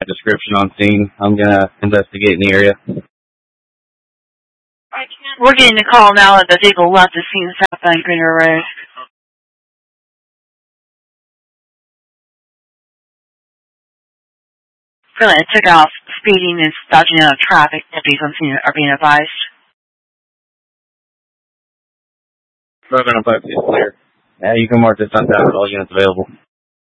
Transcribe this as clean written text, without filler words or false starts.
A description on scene. I'm gonna investigate in the area. We're getting a call now that the vehicle left the scene southbound Greener Road. Really, it took off speeding and dodging out of traffic. Deputies on scene are being advised. 705 is clear. Yeah, you can mark this on down with all units available.